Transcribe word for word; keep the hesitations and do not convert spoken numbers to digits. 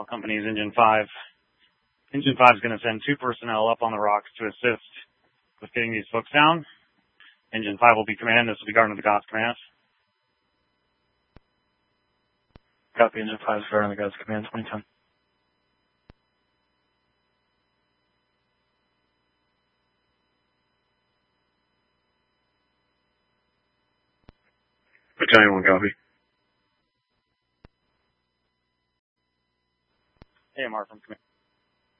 All companies, Engine five. Engine five is going to send two personnel up on the rocks to assist with getting these folks down. Engine five will be command. This will be Garden of the Gods command. Copy, Engine five is Garden of the Gods command, twenty ten. Battalion one, copy. A M R from command.